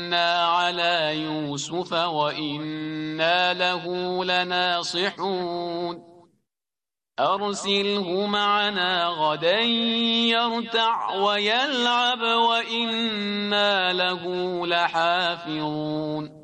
إنا على يوسف وإنا له لناصحون أرسله معنا غدا يرتع ويلعب وإنا له لحافظون